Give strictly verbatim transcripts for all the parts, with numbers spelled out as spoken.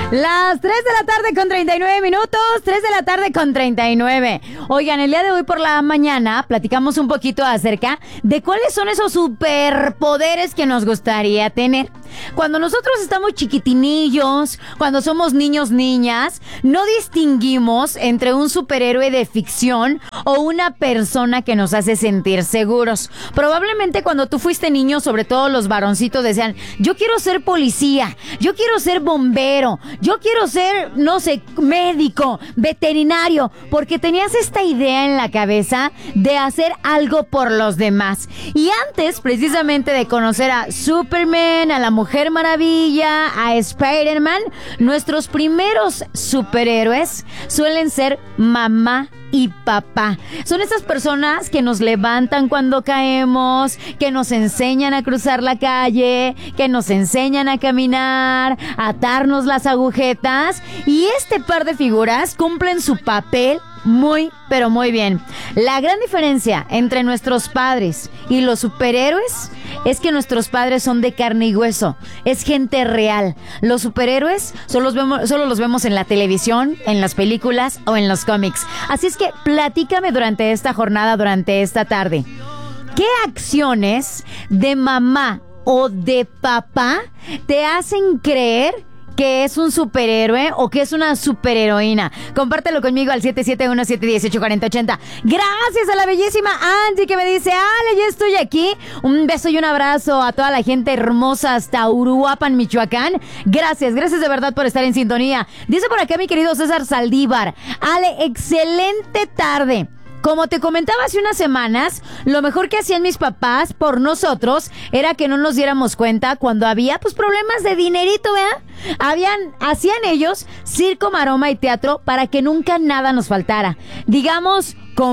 Las tres de la tarde con treinta y nueve minutos, tres de la tarde con treinta y nueve. Oigan, el día de hoy por la mañana platicamos un poquito acerca de cuáles son esos superpoderes que nos gustaría tener. Cuando nosotros estamos chiquitinillos, cuando somos niños, niñas, no distinguimos entre un superhéroe de ficción o una persona que nos hace sentir seguros. Probablemente cuando tú fuiste niño, sobre todo los varoncitos decían, yo quiero ser policía, yo quiero ser bombero, yo quiero ser, no sé, médico, veterinario, porque tenías esta idea en la cabeza de hacer algo por los demás. Y antes, precisamente, de conocer a Superman, a la Mujer Maravilla, a Spider-Man, nuestros primeros superhéroes suelen ser mamá y papá. Son estas personas que nos levantan cuando caemos, que nos enseñan a cruzar la calle, que nos enseñan a caminar, a atarnos las agujetas, y este par de figuras cumplen su papel muy, pero muy bien. La gran diferencia entre nuestros padres y los superhéroes es que nuestros padres son de carne y hueso, es gente real. Los superhéroes solo los vemos, solo los vemos en la televisión, en las películas o en los cómics. Así es que platícame durante esta jornada, durante esta tarde, ¿qué acciones de mamá o de papá te hacen creer que es un superhéroe o que es una superheroína? Compártelo conmigo al siete siete uno, siete uno ocho, cuatro cero ocho cero. Gracias a la bellísima Angie que me dice, Ale, ya estoy aquí. Un beso y un abrazo a toda la gente hermosa hasta Uruapan, Michoacán. Gracias, gracias de verdad por estar en sintonía. Dice por acá mi querido César Saldívar, Ale, excelente tarde. Como te comentaba hace unas semanas, lo mejor que hacían mis papás por nosotros era que no nos diéramos cuenta cuando había pues problemas de dinerito, ¿verdad? Habían, hacían ellos circo, maroma y teatro para que nunca nada nos faltara. Digamos,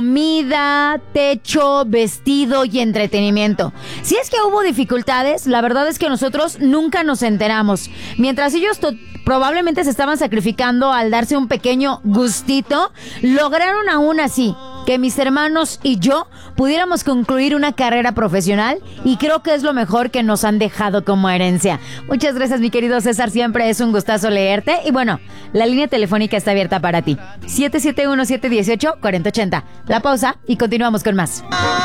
comida, techo, vestido y entretenimiento. Si es que hubo dificultades, la verdad es que nosotros nunca nos enteramos. Mientras ellos to- probablemente se estaban sacrificando al darse un pequeño gustito, lograron aún así que mis hermanos y yo pudiéramos concluir una carrera profesional, y creo que es lo mejor que nos han dejado como herencia. Muchas gracias, mi querido César, siempre es un gustazo leerte. Y bueno, la línea telefónica está abierta para ti, siete siete uno, siete uno ocho, cuatro cero ocho cero. La pausa y continuamos con más.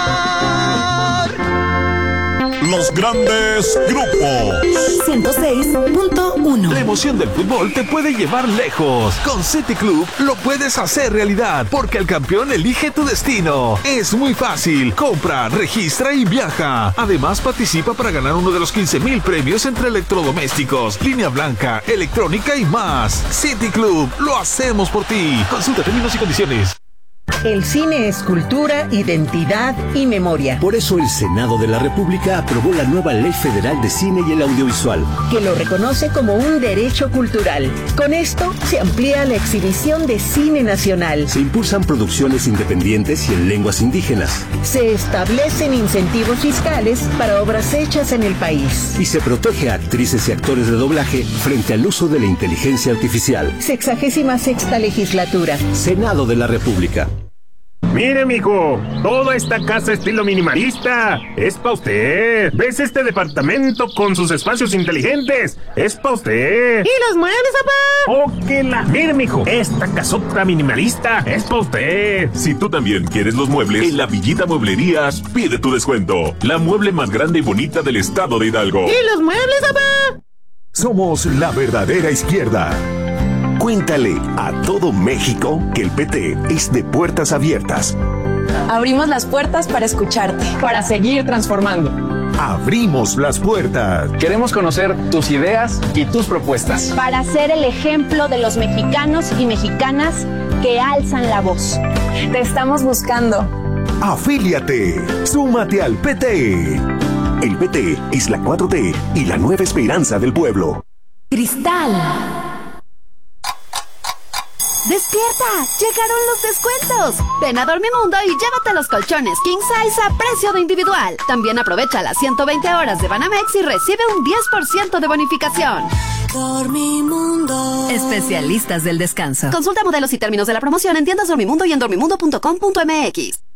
Los grandes grupos. ciento seis punto uno. La emoción del fútbol te puede llevar lejos. Con City Club lo puedes hacer realidad, porque el campeón elige tu destino. Es muy fácil. Compra, registra y viaja. Además, participa para ganar uno de los quince mil premios entre electrodomésticos, línea blanca, electrónica y más. City Club, lo hacemos por ti. Consulta términos y condiciones. El cine es cultura, identidad y memoria. Por eso el Senado de la República aprobó la nueva Ley Federal de Cine y el Audiovisual, que lo reconoce como un derecho cultural. Con esto se amplía la exhibición de cine nacional. Se impulsan producciones independientes y en lenguas indígenas. Se establecen incentivos fiscales para obras hechas en el país. Y se protege a actrices y actores de doblaje frente al uso de la inteligencia artificial. Sexagésima sexta legislatura. Senado de la República. Mire, mijo, toda esta casa estilo minimalista es pa' usted. ¿Ves este departamento con sus espacios inteligentes? Es pa' usted. ¿Y los muebles, papá? ¡Oh, que la! Mire, mijo, esta casota minimalista es pa' usted. Si tú también quieres los muebles, en La Villita Mueblerías pide tu descuento. La mueble más grande y bonita del estado de Hidalgo. ¿Y los muebles, papá? Somos la verdadera izquierda. Cuéntale a todo México que el P T es de puertas abiertas. Abrimos las puertas para escucharte, para seguir transformando. Abrimos las puertas. Queremos conocer tus ideas y tus propuestas. Para ser el ejemplo de los mexicanos y mexicanas que alzan la voz. Te estamos buscando. Afíliate. Súmate al P T. El P T es la cuatro T y la nueva esperanza del pueblo. Cristal. ¡Despierta! ¡Llegaron los descuentos! Ven a Dormimundo y llévate los colchones King Size a precio de individual. También aprovecha las ciento veinte horas de Banamex y recibe un diez por ciento de bonificación. Dormimundo. Especialistas del descanso. Consulta modelos y términos de la promoción en tiendas Dormimundo y en dormimundo punto com punto m x.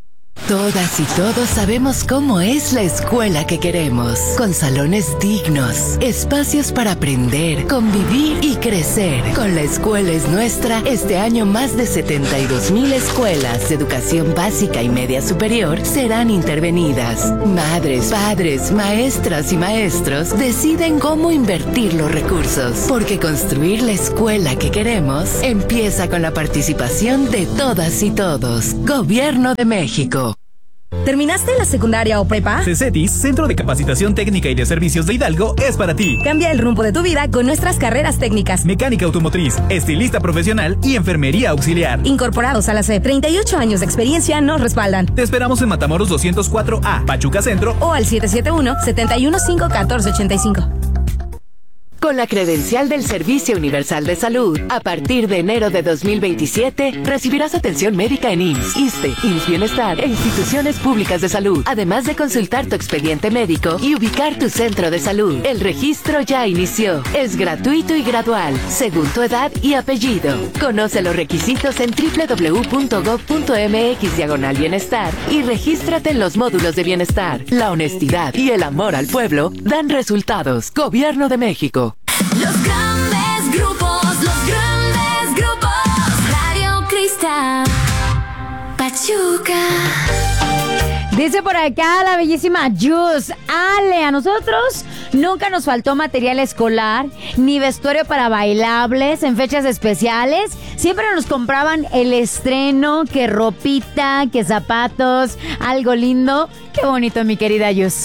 Todas y todos sabemos cómo es la escuela que queremos, con salones dignos, espacios para aprender, convivir y crecer. Con La Escuela es Nuestra, este año más de setenta y dos mil escuelas de educación básica y media superior serán intervenidas. Madres, padres, maestras y maestros deciden cómo invertir los recursos, porque construir la escuela que queremos empieza con la participación de todas y todos. Gobierno de México. ¿Terminaste la secundaria o prepa? CECETIS, Centro de Capacitación Técnica y de Servicios de Hidalgo, es para ti. Cambia el rumbo de tu vida con nuestras carreras técnicas. Mecánica automotriz, estilista profesional y enfermería auxiliar. Incorporados a la C E P, treinta y ocho años de experiencia nos respaldan. Te esperamos en Matamoros doscientos cuatro A, Pachuca Centro, o al siete siete uno, siete uno cinco, uno cuatro ocho cinco. Con la credencial del Servicio Universal de Salud, a partir de enero de dos mil veintisiete, recibirás atención médica en I M S S, ISSSTE, I M S S Bienestar e instituciones públicas de salud, además de consultar tu expediente médico y ubicar tu centro de salud. El registro ya inició. Es gratuito y gradual, según tu edad y apellido. Conoce los requisitos en doble u doble u doble u punto gob punto eme equis diagonal bienestar y regístrate en los módulos de bienestar. La honestidad y el amor al pueblo dan resultados. Gobierno de México. Los grandes grupos, los grandes grupos. Radio Cristal, Pachuca. Dice por acá la bellísima Jus, Ale, a nosotros nunca nos faltó material escolar, ni vestuario para bailables en fechas especiales. Siempre nos compraban el estreno, que ropita, que zapatos, algo lindo. Qué bonito, mi querida Jus.